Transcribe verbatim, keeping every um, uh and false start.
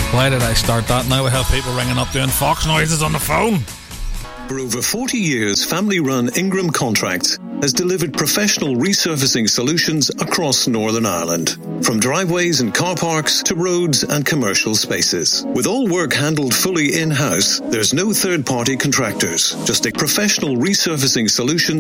Why did I start that? Now we have people ringing up doing fox noises on the phone. For over forty years, family-run Ingram Contracts has delivered professional resurfacing solutions across Northern Ireland, from driveways and car parks to roads and commercial spaces. With all work handled fully in-house, there's no third-party contractors, just a professional resurfacing solution